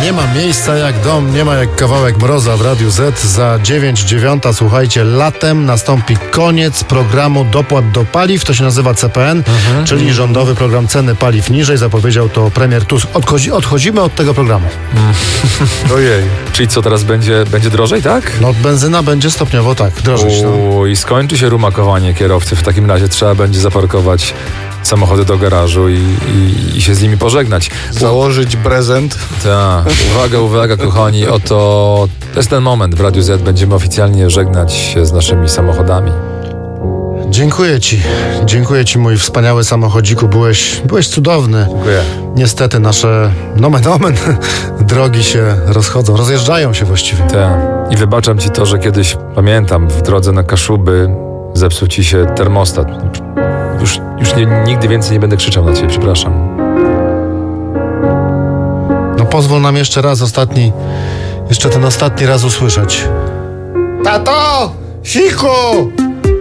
Nie ma miejsca jak dom, nie ma jak kawałek mroza w Radiu Z. Za 9:09, słuchajcie, latem nastąpi koniec programu dopłat do paliw. To się nazywa CPN, czyli rządowy program ceny paliw niżej. Zapowiedział to premier Tusk. Odchodzimy od tego programu. Ojej. Czyli co, teraz będzie drożej, tak? No benzyna będzie stopniowo drożyć. No. I skończy się rumakowanie kierowcy. W takim razie trzeba będzie zaparkować samochody do garażu i się z nimi pożegnać. Założyć prezent. Tak. Uwaga, kochani. To jest ten moment. W Radiu Z będziemy oficjalnie żegnać się z naszymi samochodami. Dziękuję ci, mój wspaniały samochodziku. Byłeś cudowny. Dziękuję. Niestety nasze nomen drogi się rozjeżdżają się właściwie. Tak. I wybaczam ci to, że kiedyś, pamiętam, w drodze na Kaszuby zepsuł ci się termostat. Już nigdy więcej nie będę krzyczał na ciebie, przepraszam. No pozwól nam jeszcze ten ostatni raz usłyszeć. Tato! Siku!